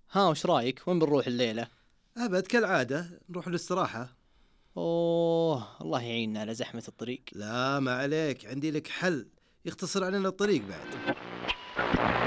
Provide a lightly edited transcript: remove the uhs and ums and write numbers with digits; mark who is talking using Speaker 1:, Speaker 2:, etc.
Speaker 1: ها وش رايك؟ وين بنروح الليلة؟
Speaker 2: أبد كالعادة نروح للاستراحة.
Speaker 1: اوه الله يعيننا على زحمة الطريق.
Speaker 2: لا ما عليك، عندي لك حل يختصر علينا الطريق بعد.